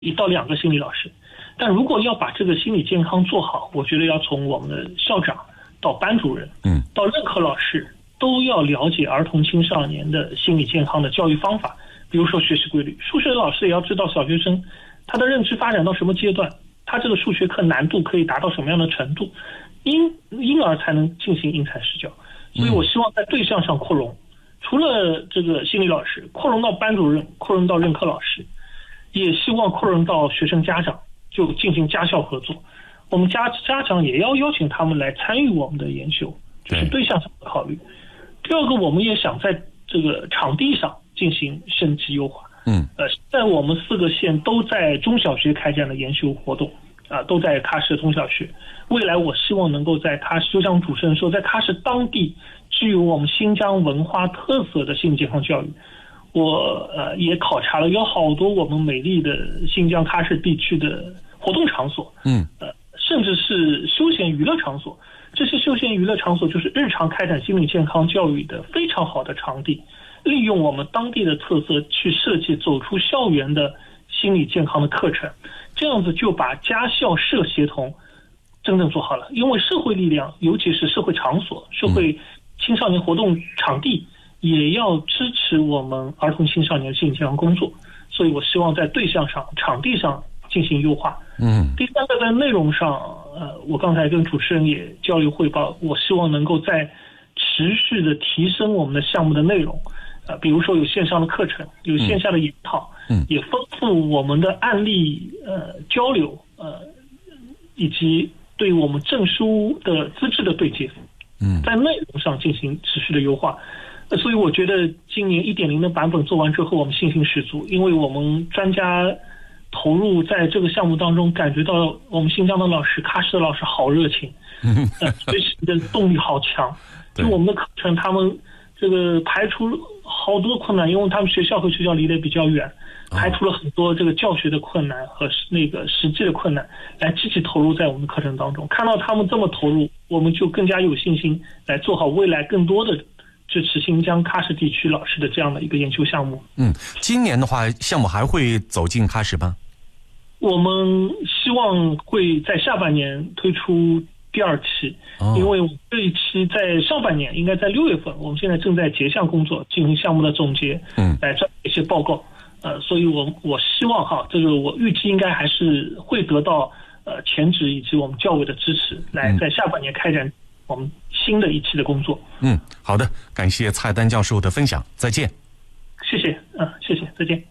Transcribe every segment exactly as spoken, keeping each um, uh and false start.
一到两个心理老师。但如果要把这个心理健康做好，我觉得要从我们的校长到班主任，嗯，到任课老师都要了解儿童青少年的心理健康的教育方法。比如说学习规律，数学老师也要知道小学生他的认知发展到什么阶段，他这个数学课难度可以达到什么样的程度，婴婴儿才能进行因材施教。所以我希望在对象上扩容，除了这个心理老师，扩容到班主任，扩容到任课老师，也希望扩容到学生家长，就进行家校合作。我们家家长也要邀请他们来参与我们的研修，就是对象上的考虑。第二个，我们也想在这个场地上进行升级优化。嗯，呃，在我们四个县都在中小学开展了研修活动，啊、呃，都在喀什中小学。未来我希望能够在喀什，就像主持人说，在喀什当地具有我们新疆文化特色的心理健康教育。我呃也考察了，有好多我们美丽的新疆喀什地区的活动场所，嗯，呃，甚至是休闲娱乐场所。这些休闲娱乐场所就是日常开展心理健康教育的非常好的场地。利用我们当地的特色去设计走出校园的心理健康的课程，这样子就把家校社协同真正做好了。因为社会力量，尤其是社会场所、社会青少年活动场地，也要支持我们儿童青少年的心理健康工作。所以我希望在对象上、场地上进行优化。嗯，第三个，在内容上，呃，我刚才跟主持人也交流汇报，我希望能够在持续的提升我们的项目的内容。呃，比如说有线上的课程，有线下的研讨，嗯，也丰富我们的案例呃交流，呃，以及对我们证书的资质的对接，嗯，在内容上进行持续的优化。呃，所以我觉得今年 一点零 的版本做完之后，我们信心十足，因为我们专家投入在这个项目当中，感觉到我们新疆的老师、喀什的老师好热情，呃，学习的动力好强，就我们的课程他们这个排除好多困难，因为他们学校和学校离得比较远，排除了很多这个教学的困难和那个实际的困难，来积极投入在我们的课程当中。看到他们这么投入，我们就更加有信心来做好未来更多的支持新疆喀什地区老师的这样的一个研究项目。 嗯，今年的话，项目还会走进喀什吗？ 我们希望会在下半年推出第二期，因为这一期在上半年，应该在六月份，我们现在正在结项工作，进行项目的总结，嗯，来做一些报告，呃，所以我我希望哈，这个我预计应该还是会得到呃前职以及我们教委的支持，来在下半年开展我们新的一期的工作。 嗯，好的，感谢蔡丹教授的分享，再见。 谢谢，嗯、呃，谢谢，再见。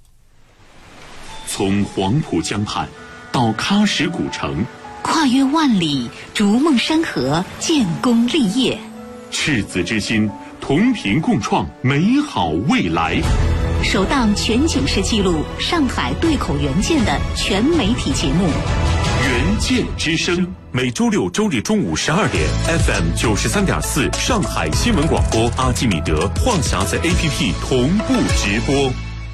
从黄浦江畔到喀什古城。 跨越万里，逐梦山河，建功立业， 赤子之心，同频共创美好未来。 首档全景式记录上海对口援建的全媒体节目 《援建之声》，每周六周日中午十二点 ，F M 九十三点四上海新闻广播，阿基米德、话匣子 A P P 同步直播。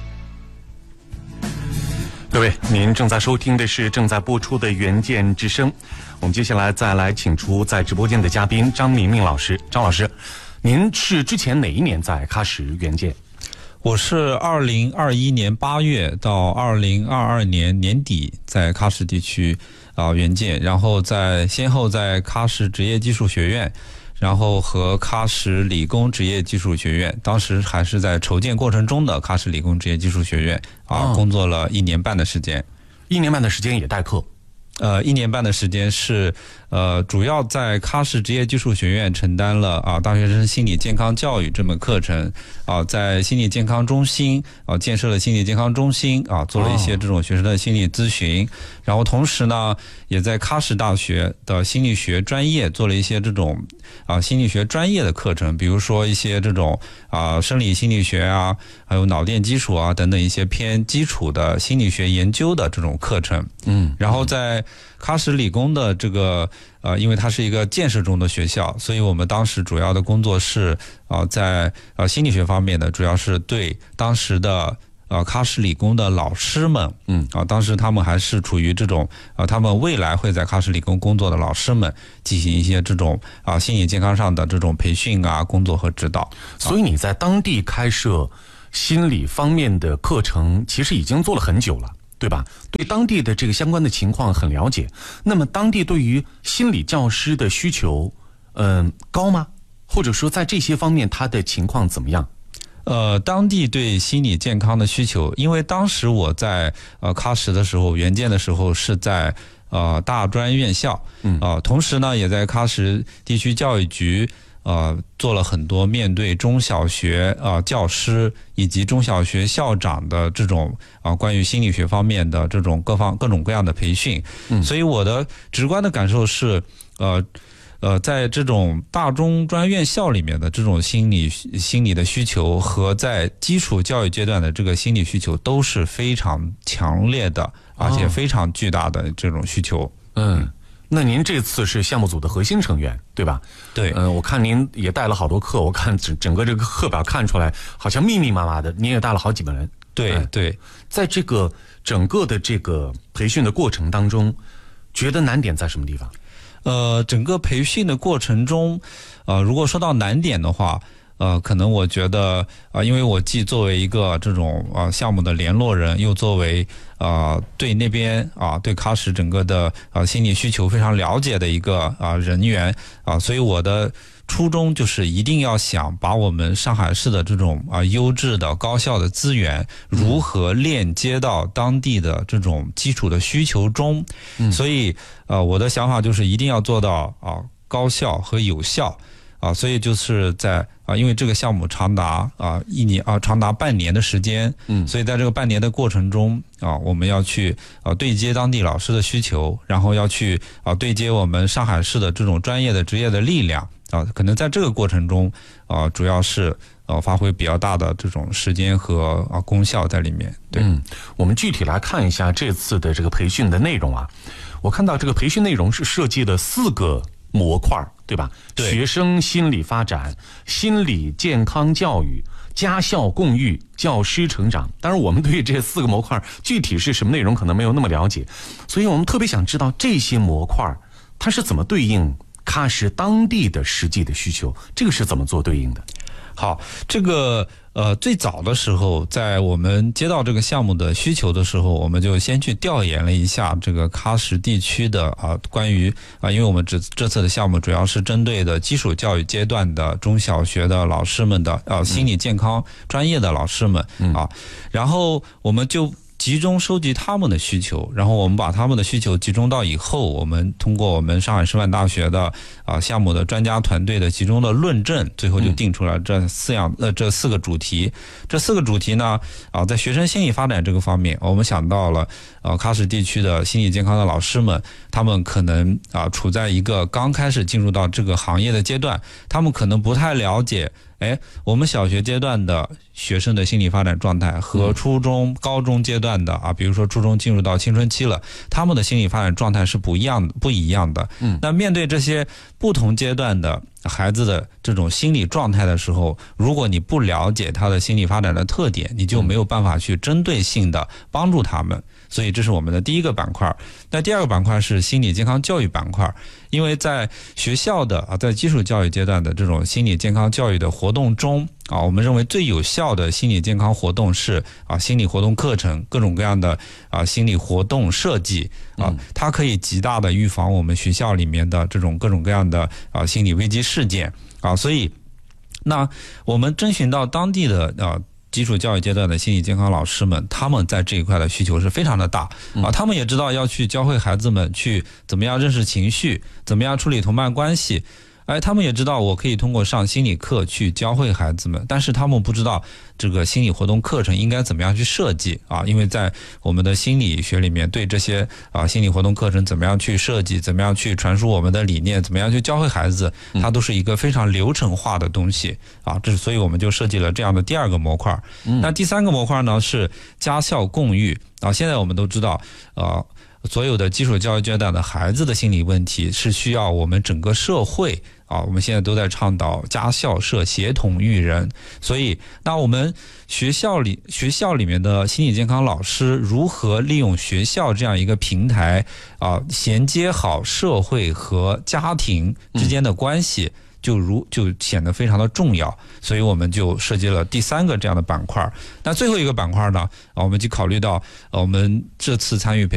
各位，您正在收听的是正在播出的《援建之声》。我们接下来再来请出在直播间的嘉宾张明明老师。张老师，您是之前哪一年在喀什援建？ 我是二零二一年八月到二零二二年年底在喀什地区啊援建，然后在先后在喀什职业技术学院，然后和喀什理工职业技术学院，当时还是在筹建过程中的喀什理工职业技术学院啊，工作了一年半的时间。 一年半的时间也代课？ 呃，一年半的时间是呃，主要在喀什职业技术学院承担了啊大学生心理健康教育这门课程啊，在心理健康中心啊建设了心理健康中心啊，做了一些这种学生的心理咨询，哦、然后同时呢，也在喀什大学的心理学专业做了一些这种啊心理学专业的课程，比如说一些这种啊生理心理学啊，还有脑电基础啊等等一些偏基础的心理学研究的这种课程。嗯，然后在喀什理工的这个呃，因为它是一个建设中的学校，所以我们当时主要的工作是啊、呃，在呃心理学方面的，主要是对当时的呃喀什理工的老师们，嗯啊、呃，当时他们还是处于这种啊、呃，他们未来会在喀什理工工作的老师们进行一些这种啊、呃、心理健康上的这种培训啊、工作和指导。 所以你在当地开设心理方面的课程，其实已经做了很久了。 对吧？对当地的这个相关的情况很了解。那么当地对于心理教师的需求，嗯、呃，高吗？或者说在这些方面他的情况怎么样？ 呃，当地对心理健康的需求，因为当时我在呃喀什的时候，援建的时候是在呃大专院校，嗯，呃，同时呢也在喀什地区教育局呃做了很多面对中小学呃教师以及中小学校长的这种啊、呃、关于心理学方面的这种各方各种各样的培训，嗯，所以我的直观的感受是，呃。呃，在这种大中专院校里面的这种心理心理的需求和在基础教育阶段的这个心理需求都是非常强烈的，而且非常巨大的这种需求。 嗯，那您这次是项目组的核心成员，对吧？ 对。 嗯、呃，我看您也带了好多课，我看整整个这个课表看出来好像密密麻麻的，您也带了好几门。 对、嗯、对， 在这个整个的这个培训的过程当中，觉得难点在什么地方？ 呃，整个培训的过程中，呃，如果说到难点的话，呃，可能我觉得啊、呃，因为我既作为一个这种啊、呃、项目的联络人，又作为呃对那边啊、呃、对喀什整个的啊、呃、心理需求非常了解的一个啊、呃、人员啊、呃，所以我的初衷就是一定要想把我们上海市的这种啊、呃、优质的高效的资源如何链接到当地的这种基础的需求中，嗯、所以呃我的想法就是一定要做到啊、呃、高效和有效。啊，所以就是在啊，因为这个项目长达啊一年啊长达半年的时间，嗯，所以在这个半年的过程中啊，我们要去啊对接当地老师的需求，然后要去啊对接我们上海市的这种专业的职业的力量啊，可能在这个过程中啊，主要是呃发挥比较大的这种时间和啊功效在里面。对， 嗯，我们具体来看一下这次的这个培训的内容啊，我看到这个培训内容是设计了四个模块，对吧？ 对， 学生心理发展、心理健康教育、家校共育、教师成长。当然我们对这四个模块具体是什么内容可能没有那么了解，所以我们特别想知道这些模块它是怎么对应喀什当地的实际的需求，这个是怎么做对应的？ 好，这个呃最早的时候，在我们接到这个项目的需求的时候，我们就先去调研了一下这个喀什地区的啊、呃、关于啊、呃，因为我们这这次的项目主要是针对的基础教育阶段的中小学的老师们的呃心理健康专业的老师们、嗯、啊，然后我们就集中收集他们的需求，然后我们把他们的需求集中到以后，我们通过我们上海师范大学的啊项目的专家团队的集中的论证，最后就定出了这四样呃这四个主题。这四个主题呢啊，在学生心理发展这个方面，我们想到了呃喀什地区的心理健康的老师们，他们可能啊处在一个刚开始进入到这个行业的阶段，他们可能不太了解。哎，我们小学阶段的学生的心理发展状态和初中、高中阶段的啊，比如说初中进入到青春期了，他们的心理发展状态是不一样不一样的。嗯，那面对这些不同阶段的孩子的这种心理状态的时候，如果你不了解他的心理发展的特点，你就没有办法去针对性的帮助他们。所以这是我们的第一个板块。那第二个板块是心理健康教育板块，因为在学校的啊，在基础教育阶段的这种心理健康教育的活动中啊，我们认为最有效的心理健康活动是啊心理活动课程，各种各样的啊心理活动设计啊，它可以极大的预防我们学校里面的这种各种各样的啊心理危机事件啊，所以那我们征询到当地的啊基础教育阶段的心理健康老师们，他们在这一块的需求是非常的大啊，他们也知道要去教会孩子们去怎么样认识情绪，怎么样处理同伴关系。哎，他们也知道我可以通过上心理课去教会孩子们，但是他们不知道这个心理活动课程应该怎么样去设计啊，因为在我们的心理学里面，对这些啊心理活动课程怎么样去设计，怎么样去传输我们的理念，怎么样去教会孩子，它都是一个非常流程化的东西啊，这是所以我们就设计了这样的第二个模块。那第三个模块呢是家校共育啊，现在我们都知道呃所有的基础教育阶段的孩子的心理问题是需要我们整个社会啊，我们现在都在倡导家校社协同育人，所以那我们学校里学校里面的心理健康老师如何利用学校这样一个平台啊，衔接好社会和家庭之间的关系，嗯， 就如就显得非常的重要，所以我们就设计了第三个这样的板块。那最后一个板块呢，我们就考虑到我们这次参与培